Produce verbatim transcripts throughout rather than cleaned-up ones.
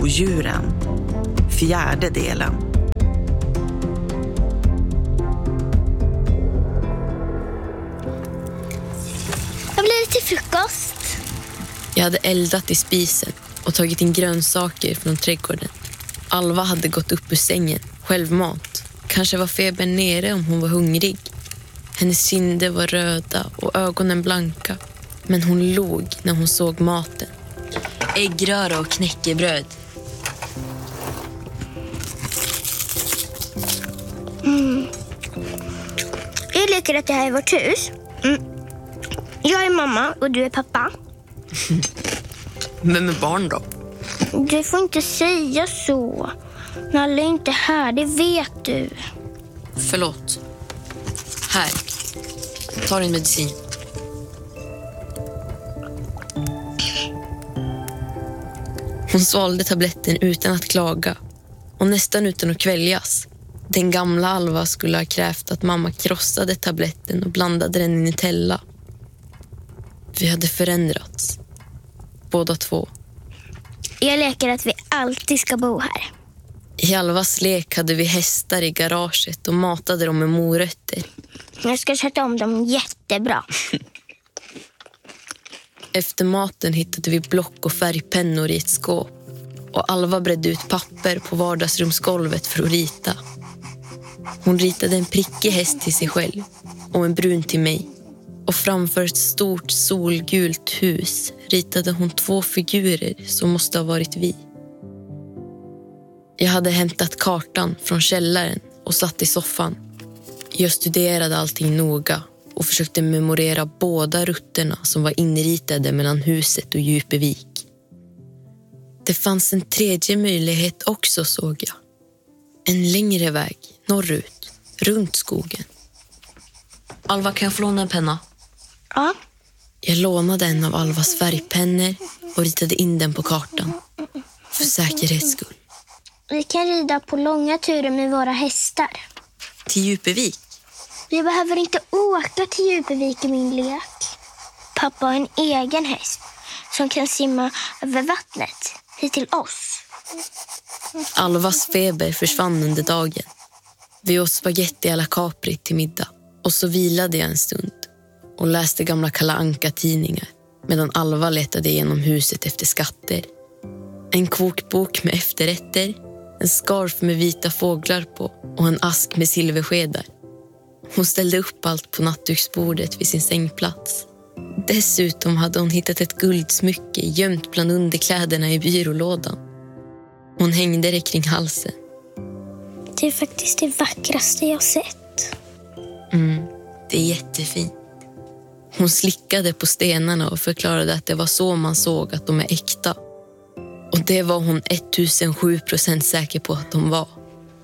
odjuren. Fjärde delen. Vad blir det till frukost? Jag hade eldat i spisen och tagit in grönsaker från trädgården. Alva hade gått upp ur sängen, självmat. Kanske var febern nere om hon var hungrig. Hennes kinder var röda och ögonen blanka. Men hon log när hon såg maten. Äggröra och knäckebröd. Mm. Jag leker att det här är vårt hus. Mm. Jag är mamma och du är pappa. Vem är barn då? Du får inte säga så. Nalle är inte här, det vet du. Förlåt. Här. Ta din medicin. Hon svalde tabletten utan att klaga. Och nästan utan att kväljas. Den gamla Alva skulle ha krävt att mamma krossade tabletten och blandade den i Nutella. Vi hade förändrats. Båda två. Jag leker att vi alltid ska bo här. I Alvas lek hade vi hästar i garaget och matade dem med morötter. Jag ska sätta om dem jättebra. Efter maten hittade vi block och färgpennor i ett skåp. Och Alva bredde ut papper på vardagsrumsgolvet för att rita. Hon ritade en prickig häst till sig själv och en brun till mig. Och framför ett stort solgult hus ritade hon två figurer som måste ha varit vi. Jag hade hämtat kartan från källaren och satt i soffan. Jag studerade allting noga och försökte memorera båda rutterna som var inritade mellan huset och Djupevik. Det fanns en tredje möjlighet också, såg jag. En längre väg norrut, runt skogen. Alva, kan jag få låna en penna? Ja. Jag lånade en av Alvas färgpennor och ritade in den på kartan. För säkerhets skull. Vi kan rida på långa turer med våra hästar. Till Djupevik? Vi behöver inte åka till Djupevik i min lek. Pappa har en egen häst som kan simma över vattnet hit till oss. Alvas feber försvann under dagen. Vi åt spaghetti alla Capri till middag. Och så vilade jag en stund och läste gamla Kalle Anka-tidningar medan Alva letade igenom huset efter skatter. En kokbok med efterrätter, en skarf med vita fåglar på och en ask med silverskedar. Hon ställde upp allt på nattduksbordet vid sin sängplats. Dessutom hade hon hittat ett guldsmycke gömt bland underkläderna i byrålådan. Hon hängde det kring halsen. Det är faktiskt det vackraste jag sett. Mm, det är jättefint. Hon slickade på stenarna och förklarade att det var så man såg att de är äkta. Och det var hon tusen procent säker på att de var.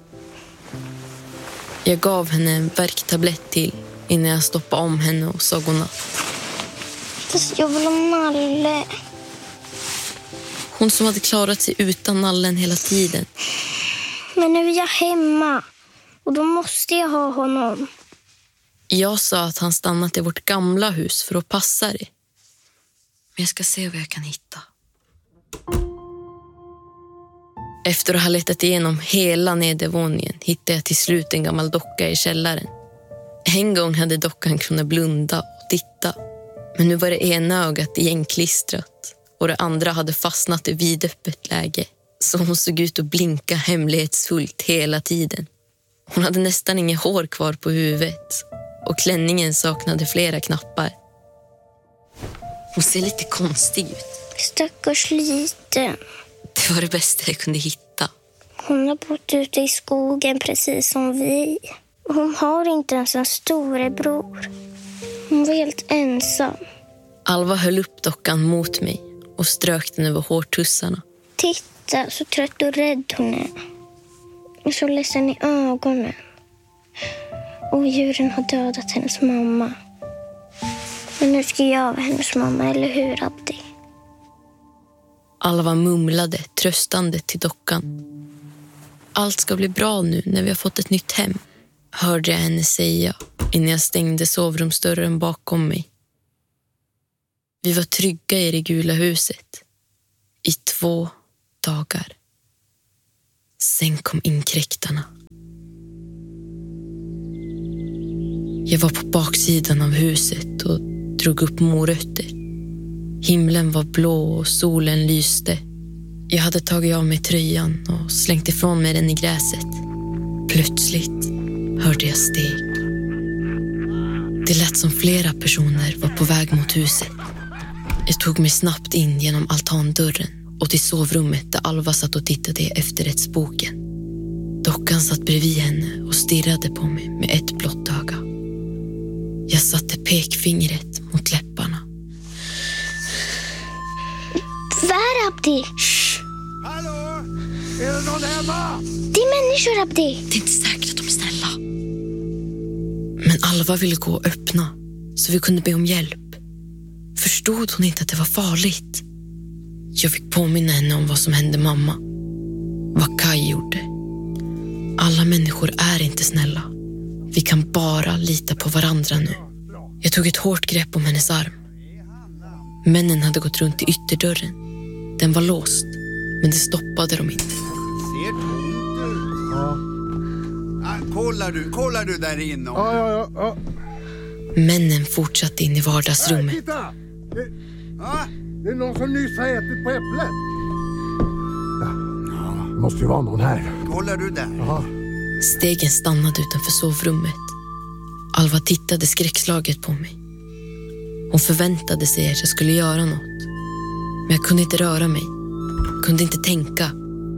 Jag gav henne en värktablett till innan jag stoppade om henne och sa godnatt. Fast jag vill ha Nalle. Hon som hade klarat sig utan Nallen hela tiden. Men nu är jag hemma och då måste jag ha honom. Jag sa att han stannat i vårt gamla hus för att passa det. Men jag ska se vad jag kan hitta. Efter att ha letat igenom hela nedervåningen hittade jag till slut en gammal docka i källaren. En gång hade dockan kunnat blunda och titta. Men nu var det ena ögat igenklistrat och det andra hade fastnat i vidöppet läge. Så hon såg ut att blinka hemlighetsfullt hela tiden. Hon hade nästan inget hår kvar på huvudet och klänningen saknade flera knappar. Hon ser lite konstig ut. Stackars liten. Det var det bästa jag kunde hitta. Hon har bott ute i skogen precis som vi. Hon har inte ens en storebror. Hon var helt ensam. Alva höll upp dockan mot mig och strök den över hårtussarna. Titta så trött och rädd hon är. Och så ledsen i ögonen. Och djuren har dödat hennes mamma. Men nu ska jag vara hennes mamma, eller hur, Abdi? Alva mumlade tröstande till dockan. Allt ska bli bra nu när vi har fått ett nytt hem, hörde jag henne säga innan jag stängde sovrumsdörren bakom mig. Vi var trygga i det gula huset i två dagar. Sen kom inkräktarna. Jag var på baksidan av huset och drog upp morötter. Himlen var blå och solen lyste. Jag hade tagit av mig tröjan och slängt ifrån mig den i gräset. Plötsligt hörde jag steg. Det lät som flera personer var på väg mot huset. Jag tog mig snabbt in genom altandörren och till sovrummet där Alva satt och tittade i efterrättsboken. Dockan satt bredvid henne och stirrade på mig med ett blått öga. Jag satte pekfingret mot läpparna. Var Abdi? Shh. Hallå? Är det någon hemma? Det är människor, Abdi. Det är inte säkert att de är snälla. Men Alva ville gå och öppna så vi kunde be om hjälp. Förstod hon inte att det var farligt? Jag fick påminna henne om vad som hände mamma. Vad Kai gjorde. Alla människor är inte snälla. Vi kan bara lita på varandra nu. Jag tog ett hårt grepp om hennes arm. Männen hade gått runt i ytterdörren. Den var låst, men det stoppade dem inte. Ser tomt ut. Ja. Ah, kollar du, kollar du där inne? Ja, ja, ja, ja. Männen fortsatte in i vardagsrummet. Nej, titta! Det, Ah? det är någon som nyss har ätit på äpplet. Ja, det måste ju vara någon här. Kollar du där? Ja. Stegen stannade utanför sovrummet. Alva tittade skräckslaget på mig. Hon förväntade sig att jag skulle göra något. Men jag kunde inte röra mig. Kunde inte tänka.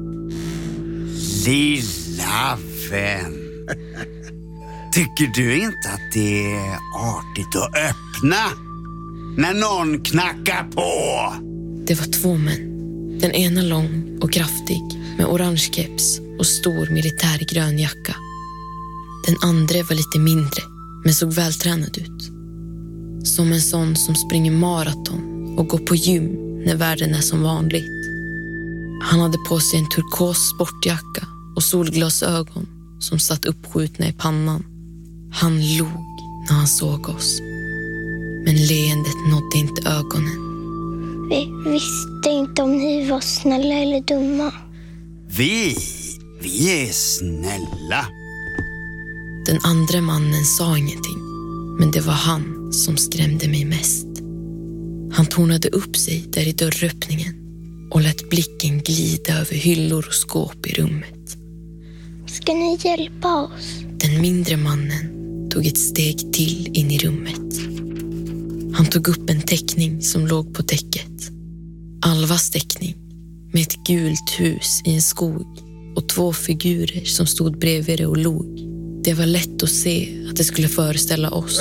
Lilla vän. Tycker du inte att det är artigt att öppna när någon knackar på? Det var två män. Den ena lång och kraftig med orange keps och stor militärgrön jacka. Den andra var lite mindre men såg vältränad ut. Som en sån som springer maraton och går på gym när världen är som vanligt. Han hade på sig en turkos sportjacka och solglasögon som satt uppskjutna i pannan. Han log när han såg oss. Men leendet nådde inte ögonen. Vi visste inte om ni var snälla eller dumma. Vi, vi är snälla. Den andra mannen sa ingenting, men det var han som skrämde mig mest. Han tornade upp sig där i dörröppningen och lät blicken glida över hyllor och skåp i rummet. Ska ni hjälpa oss? Den mindre mannen tog ett steg till in i rummet. Han tog upp en teckning som låg på täcket. Alvas teckning med ett gult hus i en skog och två figurer som stod bredvid det och log. Det var lätt att se att det skulle föreställa oss.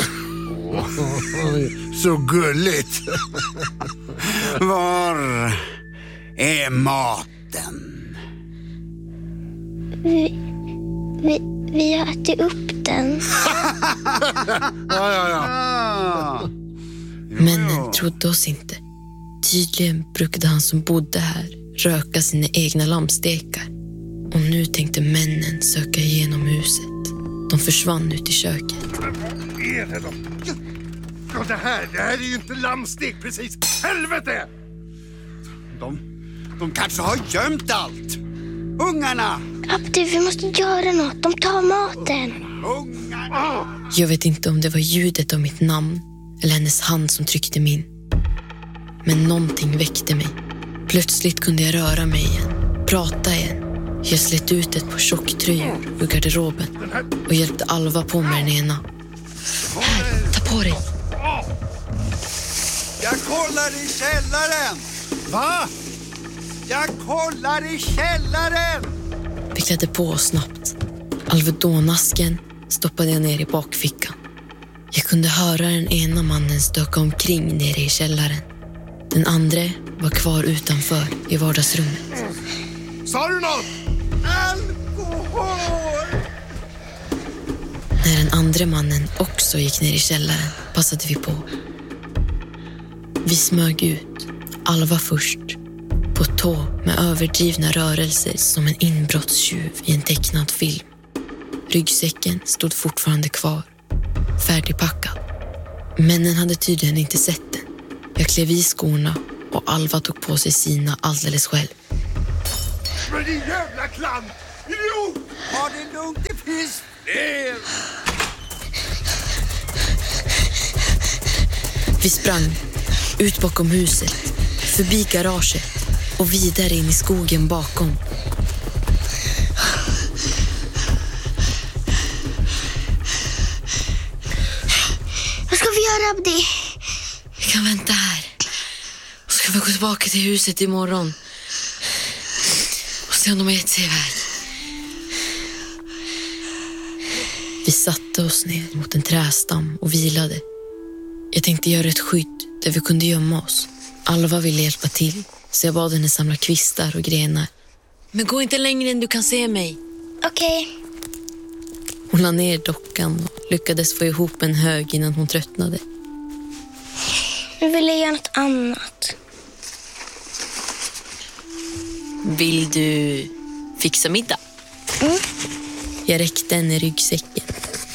Så gulligt. Var är maten? Vi, vi, vi har ätit upp den. Ja, ja, ja. Ah. Männen trodde oss inte. Tydligen brukade han som bodde här röka sina egna lammstekar. Och nu tänkte männen söka igenom huset. De försvann ut i köket. Vad är det då? Ja, det här, det här är ju inte lammstek precis. Helvete! De, de kanske har gömt allt. Ungarna! Abdi, vi måste göra något. De tar maten. Ungarna! Jag vet inte om det var ljudet av mitt namn eller hennes hand som tryckte min. Men någonting väckte mig. Plötsligt kunde jag röra mig igen, prata igen. Jag slet ut ett par tjocktröjor ur garderoben och hjälpte Alva på med den ena. Här, ta på dig. Jag kollar i källaren! Va? Jag kollar i källaren! Vi klädde på oss snabbt. Alvedonasken stoppade jag ner i bakfickan. Jag kunde höra den ena mannen stöka omkring nere i källaren. Den andra var kvar utanför i vardagsrummet. Sa du något? Alkohol! När den andra mannen också gick ner i källaren passade vi på. Vi smög ut, Alva först, på tå med överdrivna rörelser som en inbrottstjuv i en tecknad film. Ryggsäcken stod fortfarande kvar, färdigpackad. Männen hade tydligen inte sett den. Jag klev i skorna och Alva tog på sig sina alldeles själv. Men din jävla klant! Idiot! Ha det lugnt, det finns fler! Vi sprang ut bakom huset, förbi garaget och vidare in i skogen bakom. Vad ska vi göra, Abdi? Vi kan vänta här. Och ska vi gå tillbaka till huset imorgon och se om de har gett sig iväg. Vi satte oss ner mot en trästam och vilade. Jag tänkte göra ett skydd där vi kunde gömma oss. Alva ville hjälpa till, så jag bad henne samla kvistar och grenar. Men gå inte längre än du kan se mig. Okej. Okay. Hon la ner dockan och lyckades få ihop en hög innan hon tröttnade. Nu vill jag göra något annat. Vill du fixa middag? Mm. Jag räckte henne ryggsäcken.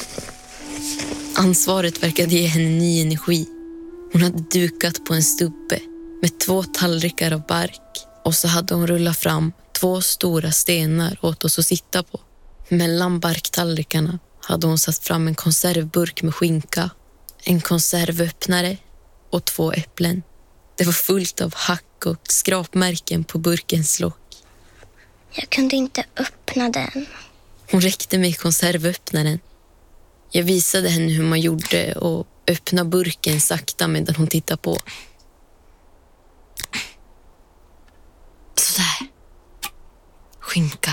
Ansvaret verkade ge henne ny energi. Hon hade dukat på en stubbe med två tallrikar av bark. Och så hade hon rullat fram två stora stenar åt oss att sitta på. Mellan barktallrikarna hade hon satt fram en konservburk med skinka, en konservöppnare och två äpplen. Det var fullt av hack och skrapmärken på burkens lock. Jag kunde inte öppna den. Hon räckte mig konservöppnaren. Jag visade henne hur man gjorde och öppnade burken sakta medan hon tittade på. Sådär. Skinka.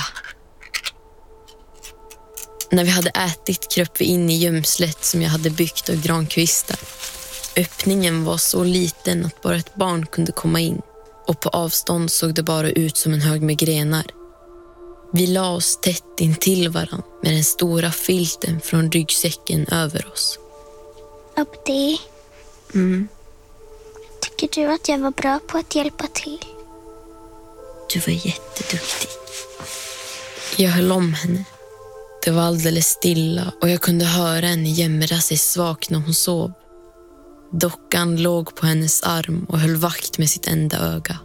När vi hade ätit kröp vi in i gömslet som jag hade byggt av grankvistar. Öppningen var så liten att bara ett barn kunde komma in. Och på avstånd såg det bara ut som en hög med grenar. Vi la oss tätt in till varann med den stora filten från ryggsäcken över oss. Abdi, Mm. tycker du att jag var bra på att hjälpa till? Du var jätteduktig. Jag höll om henne. Det var alldeles stilla och jag kunde höra henne jämra sig svagt när hon sov. Dockan låg på hennes arm och höll vakt med sitt enda öga.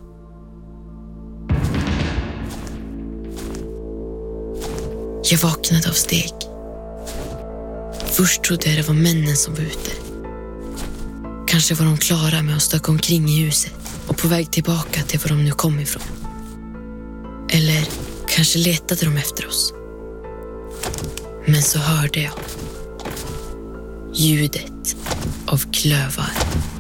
Jag vaknade av steg. Först trodde jag det var männen som var ute. Kanske var de klara med att stöka omkring i huset och på väg tillbaka till var de nu kom ifrån. Eller kanske letade de efter oss. Men så hörde jag ljudet av klövar.